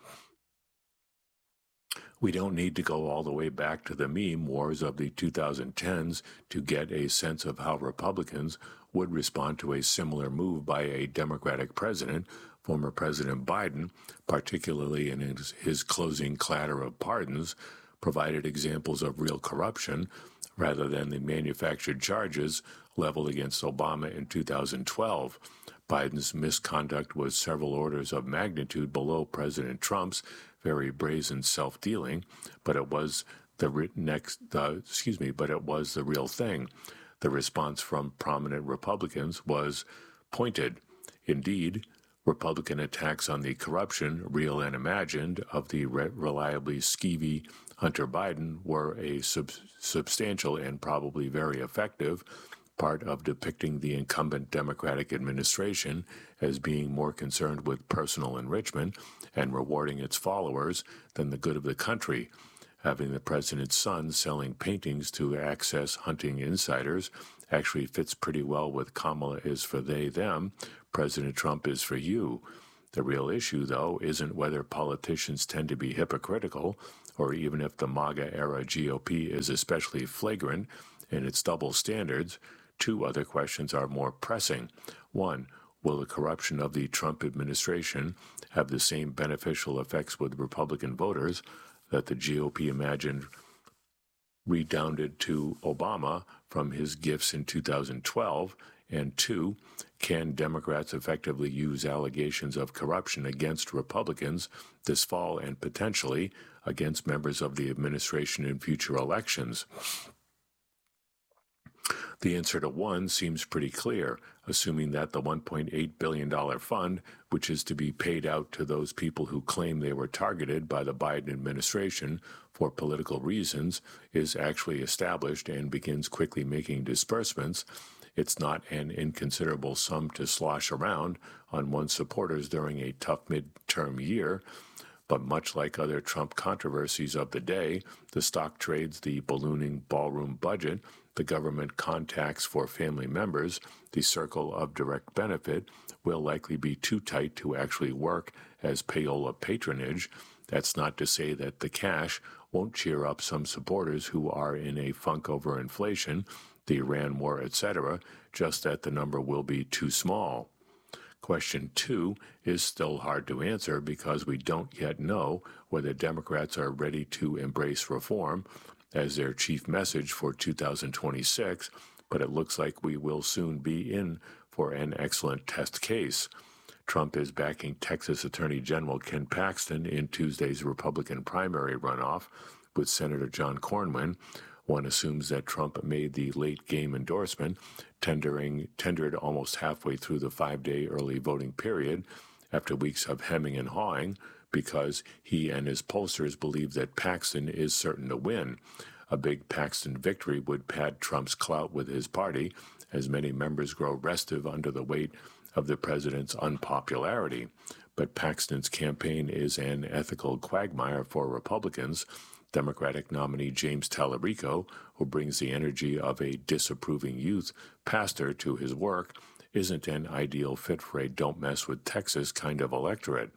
We don't need to go all the way back to the meme wars of the two thousand tens to get a sense of how Republicans would respond to a similar move by a Democratic president. Former President Biden, particularly in his, his closing clatter of pardons, provided examples of real corruption rather than the manufactured charges leveled against Obama in two thousand twelve. Biden's misconduct was several orders of magnitude below President Trump's very brazen self-dealing, but it was the next, uh, excuse me, but it was the real thing. The response from prominent Republicans was pointed. Indeed, Republican attacks on the corruption, real and imagined, of the re- reliably skeevy Hunter Biden were a sub- substantial and probably very effective part of depicting the incumbent Democratic administration as being more concerned with personal enrichment and rewarding its followers than the good of the country. Having the president's son selling paintings to access hunting insiders actually fits pretty well with Kamala is for they, them, President Trump is for you. The real issue, though, isn't whether politicians tend to be hypocritical or even if the MAGA-era G O P is especially flagrant in its double standards. Two other questions are more pressing. One, will the corruption of the Trump administration have the same beneficial effects with Republican voters that the G O P imagined redounded to Obama from his gifts in two thousand twelve? And two, can Democrats effectively use allegations of corruption against Republicans this fall and potentially against members of the administration in future elections? The answer to one seems pretty clear, assuming that the one point eight billion dollars fund, which is to be paid out to those people who claim they were targeted by the Biden administration for political reasons, is actually established and begins quickly making disbursements. It's not an inconsiderable sum to slosh around on one's supporters during a tough midterm year. But much like other Trump controversies of the day, the stock trades, the ballooning ballroom budget, the government contacts for family members, the circle of direct benefit will likely be too tight to actually work as payola patronage. That's not to say that the cash won't cheer up some supporters who are in a funk over inflation, the Iran war, et cetera, just that the number will be too small. Question two is still hard to answer because we don't yet know whether Democrats are ready to embrace reform as their chief message for two thousand twenty-six, but it looks like we will soon be in for an excellent test case. Trump is backing Texas Attorney General Ken Paxton in Tuesday's Republican primary runoff with Senator John Cornyn. One assumes that Trump made the late-game endorsement, tendering, tendered almost halfway through the five-day early voting period after weeks of hemming and hawing, because he and his pollsters believe that Paxton is certain to win. A big Paxton victory would pad Trump's clout with his party, as many members grow restive under the weight of the president's unpopularity. But Paxton's campaign is an ethical quagmire for Republicans. Democratic nominee James Tallarico, who brings the energy of a disapproving youth pastor to his work, isn't an ideal fit for a don't mess with Texas kind of electorate.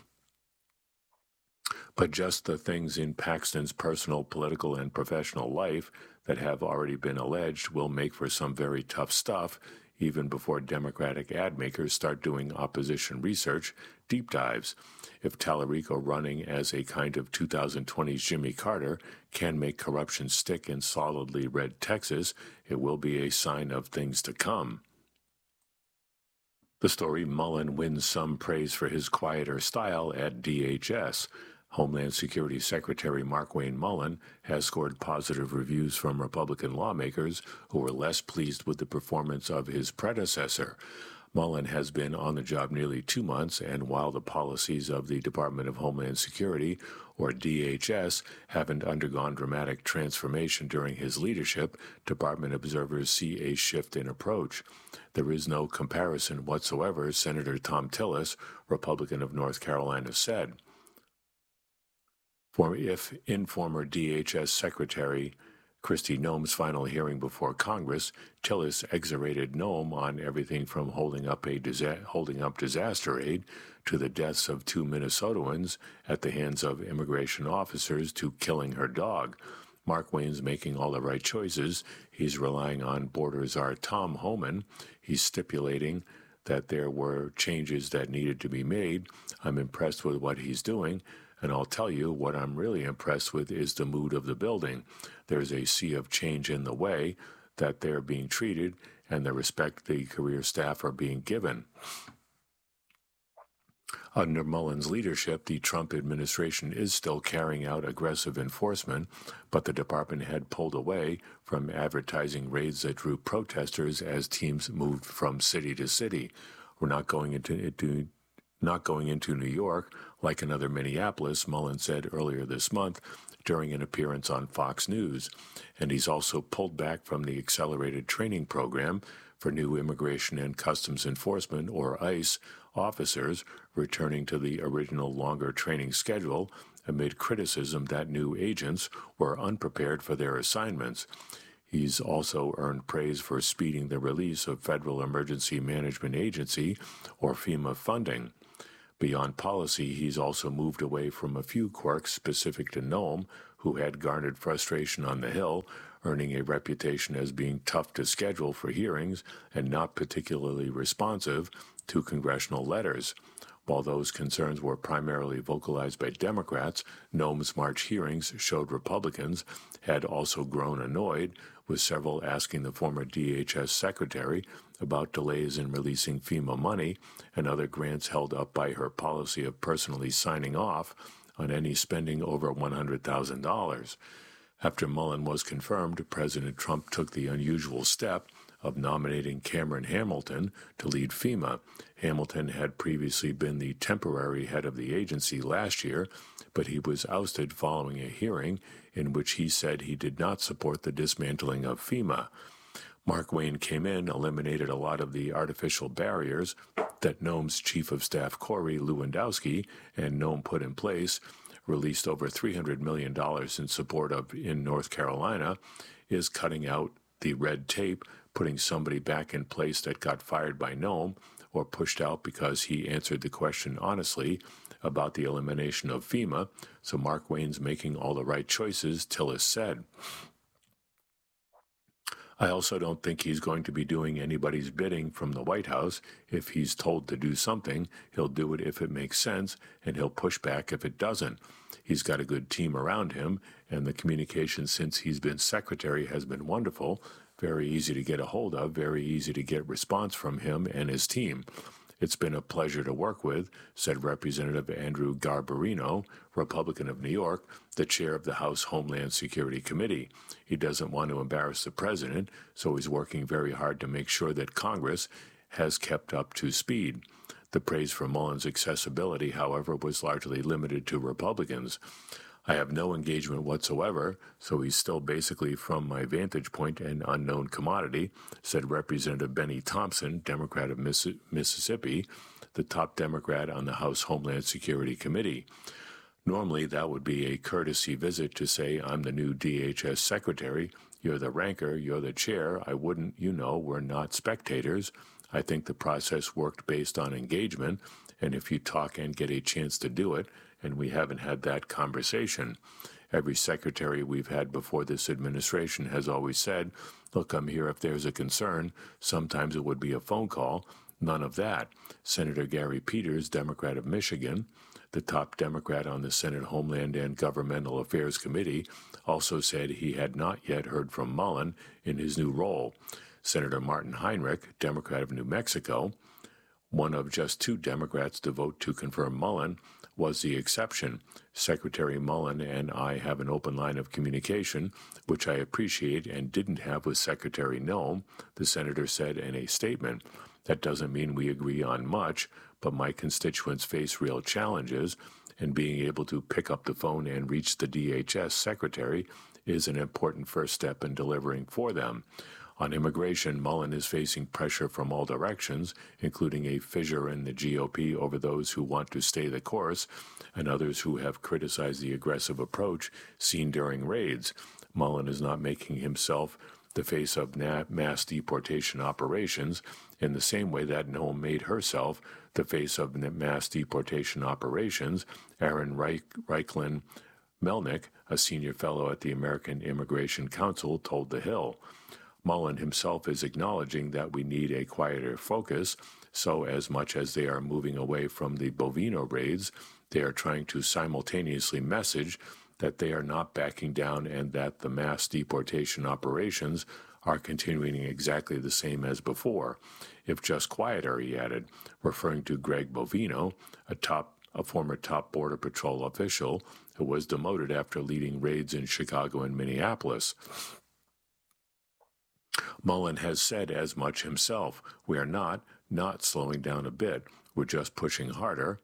But just the things in Paxton's personal, political, and professional life that have already been alleged will make for some very tough stuff, even before Democratic ad makers start doing opposition research deep dives. If Tallarico running as a kind of two thousand twenties Jimmy Carter can make corruption stick in solidly red Texas, it will be a sign of things to come. The story: Mullen wins some praise for his quieter style at D H S. Homeland Security Secretary Markwayne Mullen has scored positive reviews from Republican lawmakers who were less pleased with the performance of his predecessor. Mullen has been on the job nearly two months, and while the policies of the Department of Homeland Security, or D H S, haven't undergone dramatic transformation during his leadership, department observers see a shift in approach. There is no comparison whatsoever, Senator Thom Tillis, Republican of North Carolina, said. For if in former D H S Secretary Kristi Noem's final hearing before Congress, Tillis exarated Noem on everything from holding up a disa- holding up disaster aid to the deaths of two Minnesotans at the hands of immigration officers to killing her dog. Markwayne's making all the right choices. He's relying on border czar Tom Homan. He's stipulating that there were changes that needed to be made. I'm impressed with what he's doing. And I'll tell you, what I'm really impressed with is the mood of the building. There's a sea of change in the way that they're being treated and the respect the career staff are being given. Under Mullen's leadership, the Trump administration is still carrying out aggressive enforcement, but the department had pulled away from advertising raids that drew protesters as teams moved from city to city. We're not going into, into not going into New York like another Minneapolis, Mullen said earlier this month during an appearance on Fox News. And he's also pulled back from the accelerated training program for new Immigration and Customs Enforcement, or ICE, officers returning to the original longer training schedule amid criticism that new agents were unprepared for their assignments. He's also earned praise for speeding the release of Federal Emergency Management Agency, or FEMA, funding. Beyond policy, he's also moved away from a few quirks specific to Noem, who had garnered frustration on the Hill, earning a reputation as being tough to schedule for hearings and not particularly responsive to congressional letters. While those concerns were primarily vocalized by Democrats, Noem's March hearings showed Republicans had also grown annoyed, with several asking the former D H S secretary about delays in releasing FEMA money and other grants held up by her policy of personally signing off on any spending over one hundred thousand dollars. After Mullen was confirmed, President Trump took the unusual step of nominating Cameron Hamilton to lead FEMA. Hamilton had previously been the temporary head of the agency last year, but he was ousted following a hearing in which he said he did not support the dismantling of FEMA. Mark Wayne came in, eliminated a lot of the artificial barriers that Noem's chief of staff Corey Lewandowski and Noem put in place, released over three hundred million dollars in support of in North Carolina, is cutting out the red tape, putting somebody back in place that got fired by Noem or pushed out because he answered the question honestly about the elimination of FEMA. So Mark Wayne's making all the right choices, Tillis said. I also don't think he's going to be doing anybody's bidding from the White House. If he's told to do something, he'll do it if it makes sense, and he'll push back if it doesn't. He's got a good team around him, and the communication since he's been secretary has been wonderful, very easy to get a hold of, very easy to get response from him and his team. It's been a pleasure to work with, said Representative Andrew Garbarino, Republican of New York, the chair of the House Homeland Security Committee. He doesn't want to embarrass the president, so he's working very hard to make sure that Congress has kept up to speed. The praise for Mullen's accessibility, however, was largely limited to Republicans. I have no engagement whatsoever, so he's still basically, from my vantage point, an unknown commodity, said Representative Benny Thompson, Democrat of Miss- Mississippi, the top Democrat on the House Homeland Security Committee. Normally, that would be a courtesy visit to say, I'm the new D H S secretary, you're the ranker, you're the chair, I wouldn't, you know, we're not spectators. I think the process worked based on engagement, and if you talk and get a chance to do it, and we haven't had that conversation. Every secretary we've had before this administration has always said, look, I'm here if there's a concern. Sometimes it would be a phone call. None of that. Senator Gary Peters, Democrat of Michigan, the top Democrat on the Senate Homeland and Governmental Affairs Committee, also said he had not yet heard from Mullen in his new role. Senator Martin Heinrich, Democrat of New Mexico, one of just two Democrats to vote to confirm Mullen, was the exception. Secretary Mullen and I have an open line of communication, which I appreciate and didn't have with Secretary Noem, the senator said in a statement. That doesn't mean we agree on much, but my constituents face real challenges, and being able to pick up the phone and reach the D H S secretary is an important first step in delivering for them. On immigration, Mullen is facing pressure from all directions, including a fissure in the G O P over those who want to stay the course and others who have criticized the aggressive approach seen during raids. Mullen is not making himself the face of na- mass deportation operations in the same way that Noem made herself the face of mass deportation operations. Aaron Reich- Reichlin Melnick, a senior fellow at the American Immigration Council, told The Hill. Mullen himself is acknowledging that we need a quieter focus, so as much as they are moving away from the Bovino raids, they are trying to simultaneously message that they are not backing down and that the mass deportation operations are continuing exactly the same as before, if just quieter, he added, referring to Greg Bovino, a top, a former top Border Patrol official who was demoted after leading raids in Chicago and Minneapolis. Mullen has said as much himself. We are not, not slowing down a bit. We're just pushing harder,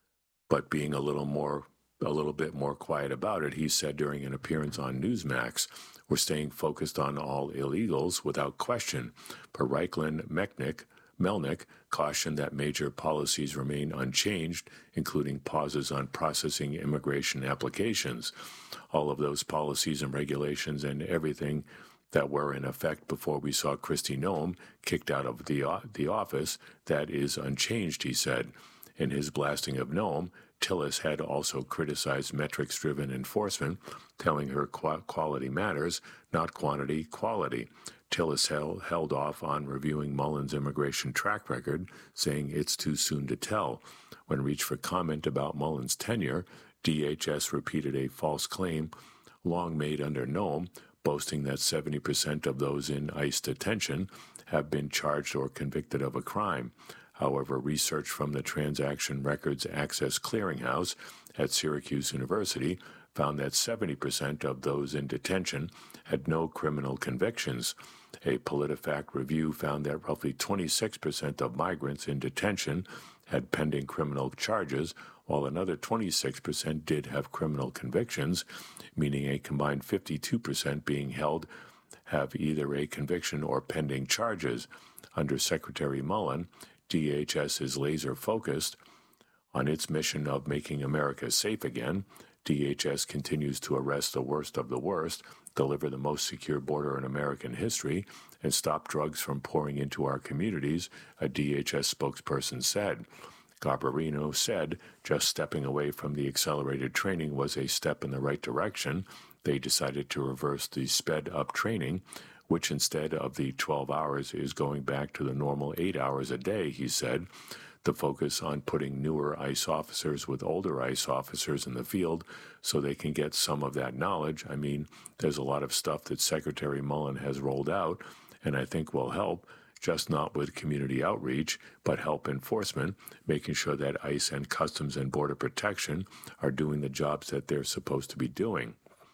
but being a little more, a little bit more quiet about it. He said during an appearance on Newsmax, we're staying focused on all illegals without question. But Reichland Melnick, Melnick cautioned that major policies remain unchanged, including pauses on processing immigration applications. All of those policies and regulations and everything that were in effect before we saw Kristi Noem kicked out of the, uh, the office, that is unchanged, he said. In his blasting of Noem, Tillis had also criticized metrics-driven enforcement, telling her qu- quality matters, not quantity, quality. Tillis held, held off on reviewing Mullen's immigration track record, saying it's too soon to tell. When reached for comment about Mullen's tenure, D H S repeated a false claim long made under Noem, boasting that seventy percent of those in ICE detention have been charged or convicted of a crime. However, research from the Transaction Records Access Clearinghouse at Syracuse University found that seventy percent of those in detention had no criminal convictions. A PolitiFact review found that roughly twenty-six percent of migrants in detention had pending criminal charges, while another twenty-six percent did have criminal convictions, meaning a combined fifty-two percent being held have either a conviction or pending charges. Under Secretary Mullen, D H S is laser-focused on its mission of making America safe again. D H S continues to arrest the worst of the worst, deliver the most secure border in American history, and stop drugs from pouring into our communities, a D H S spokesperson said. Garbarino said just stepping away from the accelerated training was a step in the right direction. They decided to reverse the sped-up training, which instead of the twelve hours is going back to the normal eight hours a day, he said. The focus on putting newer ICE officers with older ICE officers in the field so they can get some of that knowledge. I mean, there's a lot of stuff that Secretary Mullen has rolled out, and I think will help, just not with community outreach, but help enforcement, making sure that ICE and Customs and Border Protection are doing the jobs that they're supposed to be doing.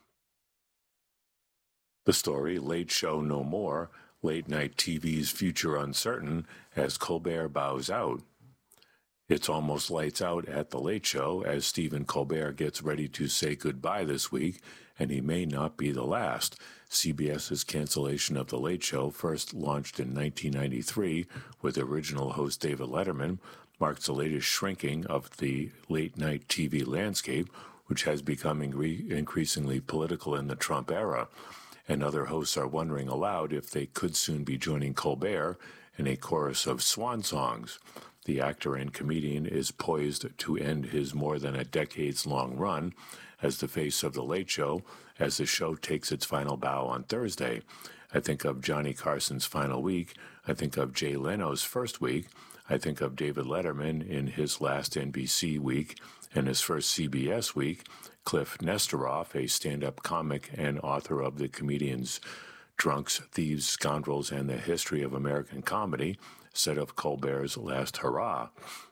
The story, Late Show No More, late-night T V's future uncertain as Colbert bows out. It's almost lights out at The Late Show as Stephen Colbert gets ready to say goodbye this week, and he may not be the last. CBS's cancellation of The Late Show, first launched in nineteen ninety-three with original host David Letterman, marks the latest shrinking of the late-night T V landscape, which has become incre- increasingly political in the Trump era. And other hosts are wondering aloud if they could soon be joining Colbert in a chorus of swan songs. The actor and comedian is poised to end his more than a decades-long run as the face of The Late Show as the show takes its final bow on Thursday. I think of Johnny Carson's final week. I think of Jay Leno's first week. I think of David Letterman in his last N B C week and his first C B S week. Cliff Nesteroff, a stand-up comic and author of the comedians Drunks, Thieves, Scoundrels, and the History of American Comedy, said of Colbert's last hurrah.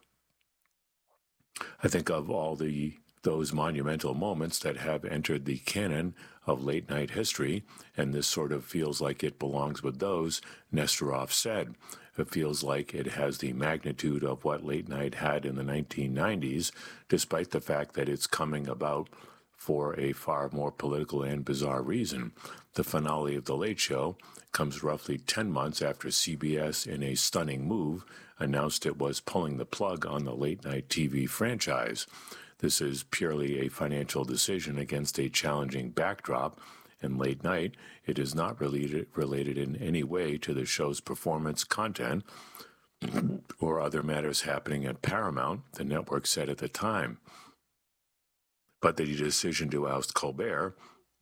I think of all the those monumental moments that have entered the canon of late-night history, and this sort of feels like it belongs with those, Nesteroff said. It feels like it has the magnitude of what late night had in the nineteen nineties, despite the fact that it's coming about for a far more political and bizarre reason. The finale of The Late Show comes roughly ten months after C B S, in a stunning move, announced it was pulling the plug on the late-night T V franchise. This is purely a financial decision against a challenging backdrop. In late night, it is not related, related in any way to the show's performance, content, or other matters happening at Paramount, the network said at the time. But the decision to oust Colbert,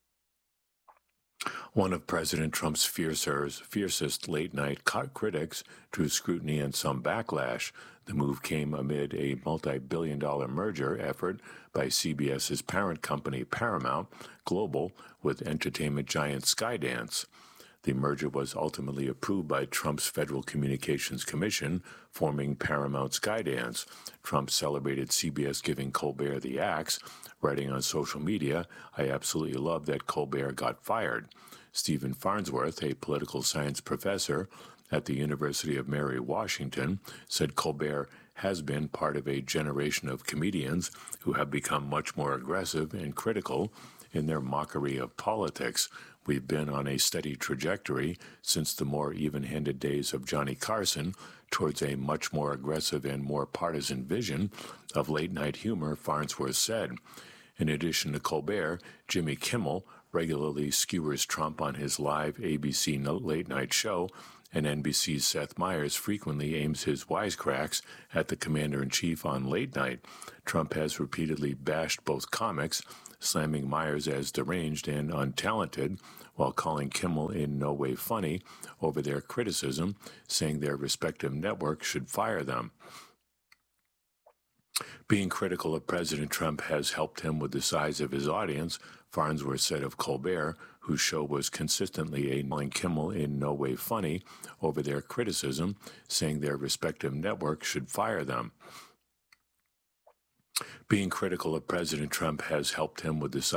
one of President Trump's fiercest, fiercest late-night critics, drew scrutiny and some backlash. The move came amid a multi-billion dollar merger effort by CBS's parent company Paramount Global with entertainment giant Skydance. The merger was ultimately approved by Trump's Federal Communications Commission, forming Paramount Skydance. Trump celebrated C B S giving Colbert the axe, writing on social media, "I absolutely love that Colbert got fired." Stephen Farnsworth, a political science professor at the University of Mary Washington, said Colbert has been part of a generation of comedians who have become much more aggressive and critical in their mockery of politics. We've been on a steady trajectory since the more even-handed days of Johnny Carson towards a much more aggressive and more partisan vision of late-night humor, Farnsworth said. In addition to Colbert, Jimmy Kimmel regularly skewers Trump on his live A B C late-night show, and N B C's Seth Meyers frequently aims his wisecracks at the commander-in-chief on late night. Trump has repeatedly bashed both comics, slamming Meyers as deranged and untalented, while calling Kimmel in no way funny over their criticism, saying their respective networks should fire them. Being critical of President Trump has helped him with the size of his audience, Farnsworth said of Colbert, whose show was consistently a calling Kimmel in no way funny over their criticism, saying their respective networks should fire them. Being critical of President Trump has helped him with the